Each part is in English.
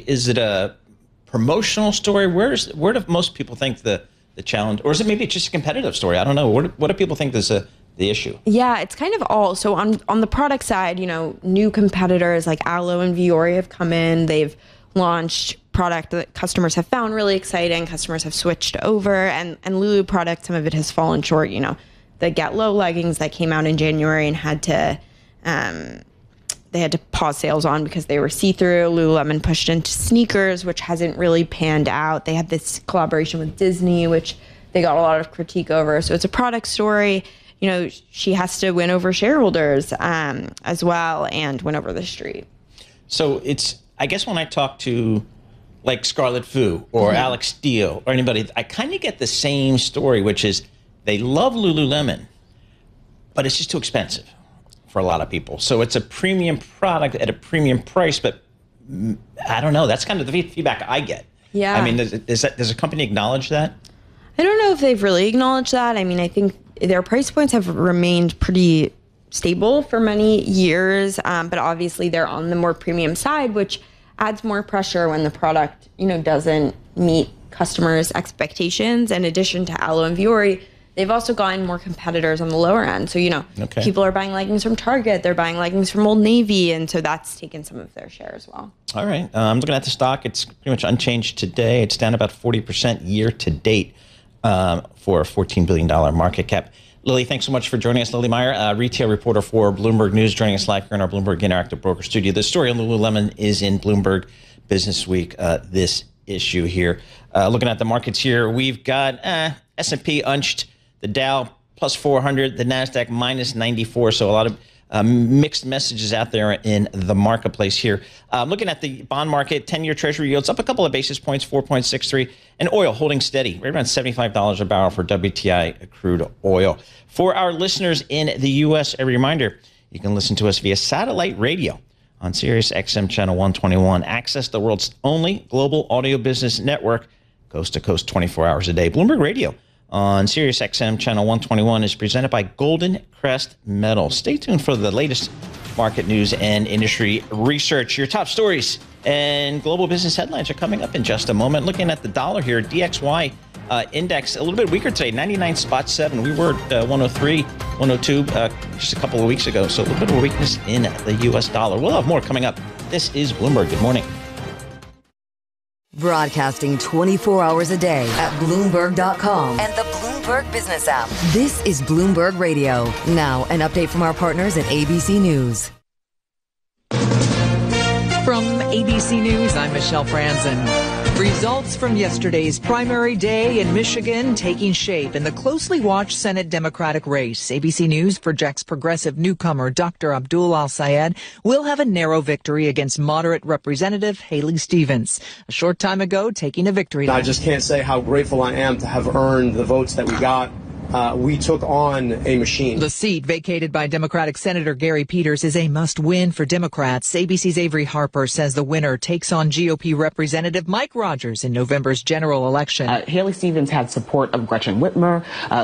Is it a promotional story? Where do most people think the challenge, or is it maybe just a competitive story? I don't know. What do people think is the issue? Yeah, it's kind of all. So on the product side, new competitors like Alo and Vuori have come in. They've launched product that customers have found really exciting. Customers have switched over, and Lulu product, some of it has fallen short. The Get Low leggings that came out in January and they had to pause sales on because they were see-through. Lululemon pushed into sneakers, which hasn't really panned out. They had this collaboration with Disney, which they got a lot of critique over. So it's a product story. She has to win over shareholders as well and win over the street. So I guess when I talk to like Scarlet Fu or Alex Steele or anybody, I kind of get the same story, which is they love Lululemon, but it's just too expensive for a lot of people. So it's a premium product at a premium price, but I don't know. That's kind of the feedback I get. Yeah. I mean, does a company acknowledge that? I don't know if they've really acknowledged that. I mean, I think their price points have remained pretty stable for many years, but obviously they're on the more premium side, which adds more pressure when the product, doesn't meet customers' expectations. In addition to Alo and Vuori, they've also gotten more competitors on the lower end. So, people are buying leggings from Target, they're buying leggings from Old Navy, and so that's taken some of their share as well. All right. I'm looking at the stock. It's pretty much unchanged today. It's down about 40% year to date for a $14 billion market cap. Lily, thanks so much for joining us. Lily Meyer, retail reporter for Bloomberg News, joining us live here in our Bloomberg Interactive Broker Studio. The story on Lululemon is in Bloomberg Business Week, this issue here. Looking at the markets here, we've got S&P unched, the Dow plus 400, the NASDAQ minus 94. So a lot of mixed messages out there in the marketplace here. Looking at the bond market, 10-year Treasury yields up a couple of basis points, 4.63, and oil holding steady, right around $75 a barrel for WTI crude oil. For our listeners in the U.S., a reminder, you can listen to us via satellite radio on Sirius XM Channel 121. Access the world's only global audio business network, coast to coast, 24 hours a day. Bloomberg Radio on Sirius XM Channel 121 is presented by Golden Crest Metals. Stay tuned for the latest market news and industry research. Your top stories and global business headlines are coming up in just a moment. Looking at the dollar here, DXY index a little bit weaker today, 99.7. We were at 103, 102 just a couple of weeks ago. So a little bit of a weakness in the U.S. dollar. We'll have more coming up. This is Bloomberg. Good morning. Broadcasting 24 hours a day at Bloomberg.com and the Bloomberg Business app. This is Bloomberg Radio. Now, an update from our partners at ABC News. From ABC News, I'm Michelle Franzen. Results from yesterday's primary day in Michigan taking shape in the closely watched Senate Democratic race. ABC News projects progressive newcomer Dr. Abdul Al-Sayed will have a narrow victory against moderate Representative Haley Stevens. A short time ago, taking a victory lap. I just can't say how grateful I am to have earned the votes that we got. We took on a machine. The seat vacated by Democratic Senator Gary Peters is a must-win for Democrats. ABC's Avery Harper says the winner takes on GOP Representative Mike Rogers in November's general election. Haley Stevens had support of Gretchen Whitmer,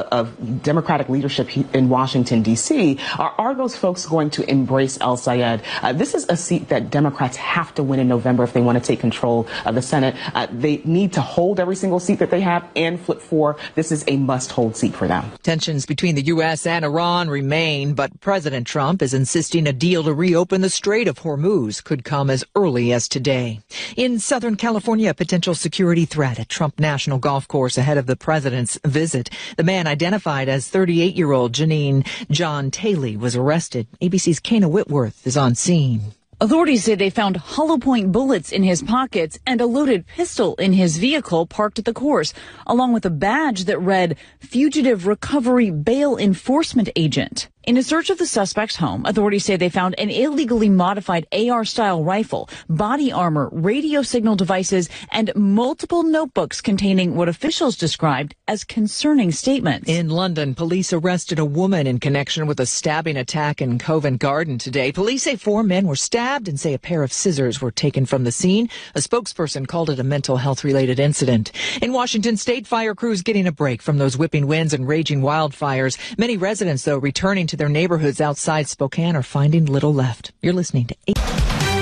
of Democratic leadership in Washington, D.C. Are those folks going to embrace Al-Sayed? This is a seat that Democrats have to win in November if they want to take control of the Senate. They need to hold every single seat that they have and flip 4. This is a must-hold seat for them. Tensions between the U.S. and Iran remain, but President Trump is insisting a deal to reopen the Strait of Hormuz could come as early as today. In Southern California, a potential security threat at Trump National Golf Course ahead of the president's visit. The man identified as 38-year-old Janine John Taylor was arrested. ABC's Kana Whitworth is on scene. Authorities say they found hollow point bullets in his pockets and a loaded pistol in his vehicle parked at the course, along with a badge that read Fugitive Recovery Bail Enforcement Agent. In a search of the suspect's home, authorities say they found an illegally modified AR-style rifle, body armor, radio signal devices, and multiple notebooks containing what officials described as concerning statements. In London, police arrested a woman in connection with a stabbing attack in Covent Garden today. Police say 4 men were stabbed and say a pair of scissors were taken from the scene. A spokesperson called it a mental health-related incident. In Washington state, fire crews getting a break from those whipping winds and raging wildfires. Many residents, though, returning to their neighborhoods outside Spokane are finding little left. You're listening to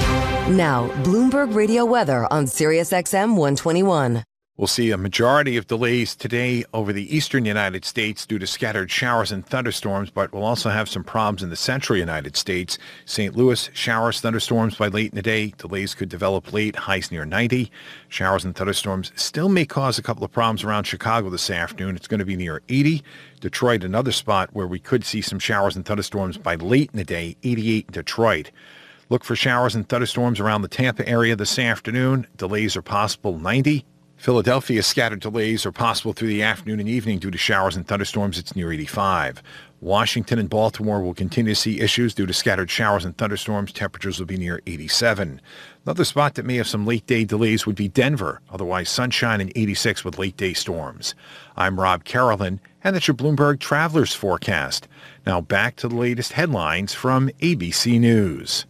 Now, Bloomberg Radio weather on Sirius XM 121. We'll see a majority of delays today over the eastern United States due to scattered showers and thunderstorms, but we'll also have some problems in the central United States. St. Louis, showers, thunderstorms by late in the day. Delays could develop late, highs near 90. Showers and thunderstorms still may cause a couple of problems around Chicago this afternoon. It's going to be near 80. Detroit, another spot where we could see some showers and thunderstorms by late in the day, 88 in Detroit. Look for showers and thunderstorms around the Tampa area this afternoon. Delays are possible, 90. Philadelphia, scattered delays are possible through the afternoon and evening due to showers and thunderstorms. It's near 85. Washington and Baltimore will continue to see issues due to scattered showers and thunderstorms. Temperatures will be near 87. Another spot that may have some late-day delays would be Denver. Otherwise, sunshine and 86 with late-day storms. I'm Rob Carolyn, and that's your Bloomberg Travelers Forecast. Now back to the latest headlines from ABC News.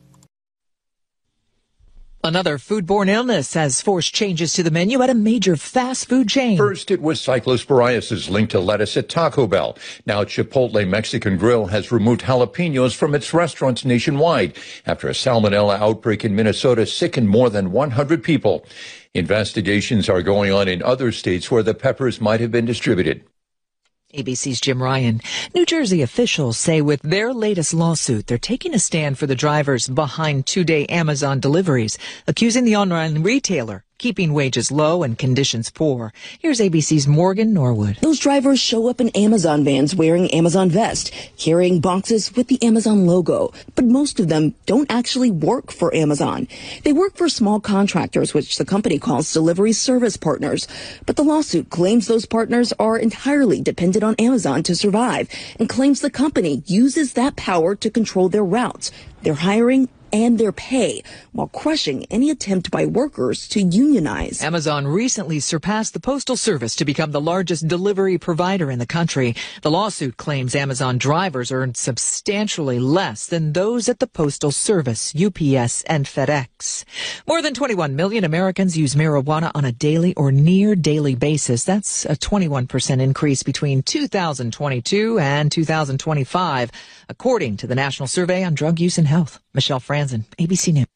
Another foodborne illness has forced changes to the menu at a major fast food chain. First, it was cyclosporiasis linked to lettuce at Taco Bell. Now, Chipotle Mexican Grill has removed jalapenos from its restaurants nationwide after a salmonella outbreak in Minnesota sickened more than 100 people. Investigations are going on in other states where the peppers might have been distributed. ABC's Jim Ryan. New Jersey officials say with their latest lawsuit, they're taking a stand for the drivers behind two-day Amazon deliveries, accusing the online retailer keeping wages low and conditions poor. Here's ABC's Morgan Norwood. Those drivers show up in Amazon vans wearing Amazon vest, carrying boxes with the Amazon logo. But most of them don't actually work for Amazon. They work for small contractors, which the company calls delivery service partners. But the lawsuit claims those partners are entirely dependent on Amazon to survive and claims the company uses that power to control their routes, their hiring, and their pay, while crushing any attempt by workers to unionize. Amazon recently surpassed the Postal Service to become the largest delivery provider in the country. The lawsuit claims Amazon drivers earned substantially less than those at the Postal Service, UPS, and FedEx. More than 21 million Americans use marijuana on a daily or near daily basis. That's a 21% increase between 2022 and 2025, according to the National Survey on Drug Use and Health. Michelle Franzen, ABC News.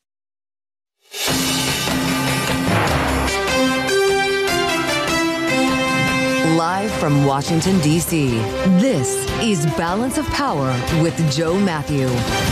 Live from Washington, D.C., this is Balance of Power with Joe Matthew.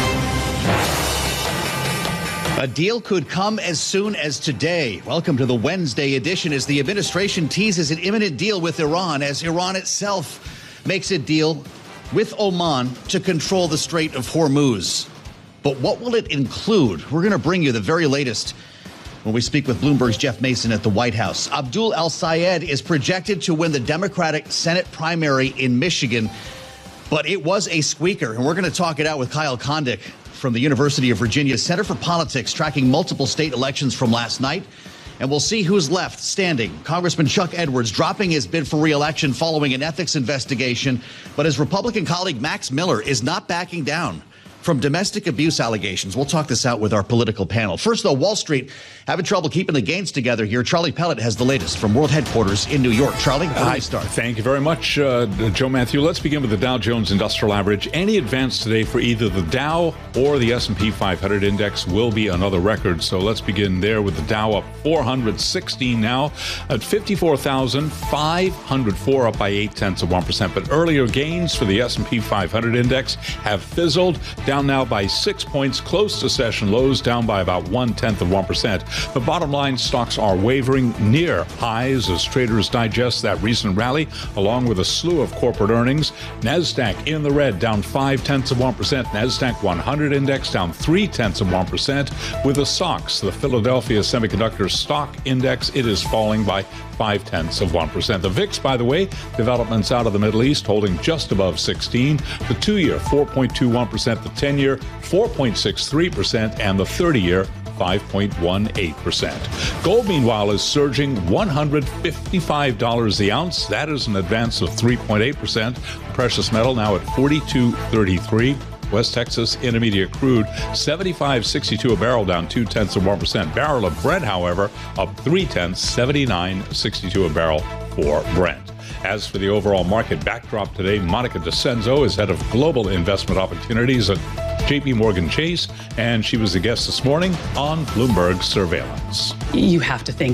A deal could come as soon as today. Welcome to the Wednesday edition as the administration teases an imminent deal with Iran as Iran itself makes a deal with Oman to control the Strait of Hormuz. But what will it include? We're going to bring you the very latest when we speak with Bloomberg's Jeff Mason at the White House. Abdul El-Sayed is projected to win the Democratic Senate primary in Michigan, but it was a squeaker. And we're going to talk it out with Kyle Kondik from the University of Virginia Center for Politics, tracking multiple state elections from last night. And we'll see who's left standing. Congressman Chuck Edwards dropping his bid for re-election following an ethics investigation. But his Republican colleague Max Miller is not backing down from domestic abuse allegations. We'll talk this out with our political panel. First, though, Wall Street having trouble keeping the gains together here. Charlie Pellet has the latest from World Headquarters in New York. Charlie, where do we start? Thank you very much, Joe Matthew. Let's begin with the Dow Jones Industrial Average. Any advance today for either the Dow or the S&P 500 index will be another record. So let's begin there with the Dow up 416 now at 54,504, up by 0.8%. But earlier gains for the S&P 500 index have fizzled, down now by 6 points, close to session lows, down by about 0.1%. The bottom line, stocks are wavering near highs as traders digest that recent rally, along with a slew of corporate earnings. NASDAQ in the red, down 0.5%. NASDAQ 100 index down 0.3%. With the SOX, the Philadelphia Semiconductor Stock Index, it is falling by 0.5%. The VIX, by the way, developments out of the Middle East, holding just above 16. The 2-year, 4.21%. The 10-year, 4.63%. And the 30-year, 5.18%. Gold, meanwhile, is surging $155 the ounce. That is an advance of 3.8%. Precious metal now at $42.33. West Texas Intermediate crude, $75.62 a barrel, down 0.2%. Barrel of Brent, however, up 0.3, $79.62 a barrel for Brent. As for the overall market backdrop today, Monica DeCenzo is head of global investment opportunities at JP Morgan Chase, and she was a guest this morning on Bloomberg Surveillance. You have to think